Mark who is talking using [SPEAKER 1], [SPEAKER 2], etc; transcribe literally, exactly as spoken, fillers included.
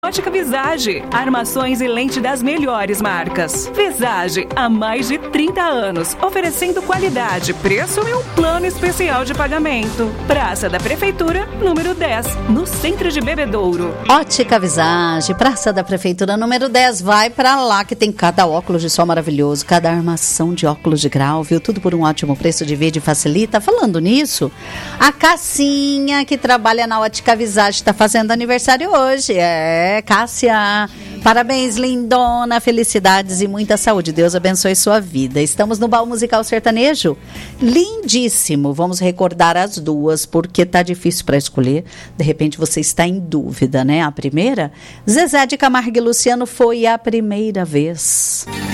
[SPEAKER 1] Ótica Visage, armações e lente das melhores marcas. Visage, há mais de trinta anos, oferecendo qualidade, preço e um plano especial de pagamento. Praça da Prefeitura, número dez, no centro de Bebedouro.
[SPEAKER 2] Ótica Visage, Praça da Prefeitura, número dez, vai pra lá que tem cada óculos de sol maravilhoso, cada armação de óculos de grau, viu? Tudo por um ótimo preço, divide, facilita. Falando nisso, a Cassinha, que trabalha na Ótica Visage, está fazendo aniversário hoje. É, Cássia, parabéns, lindona, felicidades e muita saúde. Deus abençoe sua vida. Estamos no Baú Musical Sertanejo, lindíssimo. Vamos recordar as duas, porque tá difícil para escolher. De repente você está em dúvida, né? A primeira, Zezé de Camargo e Luciano, Foi a Primeira Vez.